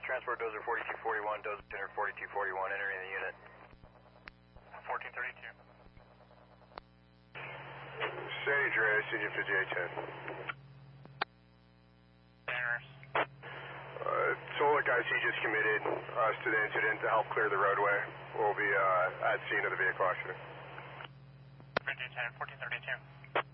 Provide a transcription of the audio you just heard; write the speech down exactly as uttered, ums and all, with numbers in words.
transport dozer forty-two forty-one, dozer center forty-two forty-one, entering the unit. fourteen thirty-two. Sandy Dre, Union fifty-eight ten. Banners. Uh, Solik I C just committed us to the incident to help clear the roadway. We'll be uh, at scene of the vehicle accident. fourteen ten, fourteen thirty-two.